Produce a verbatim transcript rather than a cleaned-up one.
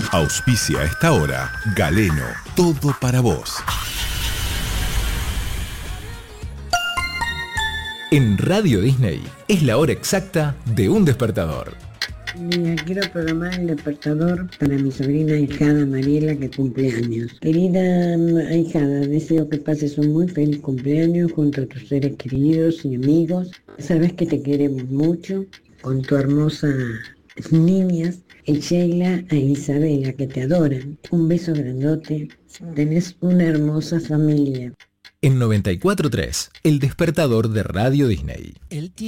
Auspicia a esta hora Galeno, todo para vos. En Radio Disney es la hora exacta de un despertador. Mira, quiero programar el despertador para mi sobrina ahijada Mariela, que cumple años. Querida ahijada, deseo que pases un muy feliz cumpleaños junto a tus seres queridos y amigos. Sabes que te queremos mucho, con tu hermosa niñas, Sheila e Isabela, que te adoran. Un beso grandote. Tenés una hermosa familia. En noventa y cuatro punto tres, el despertador de Radio Disney. El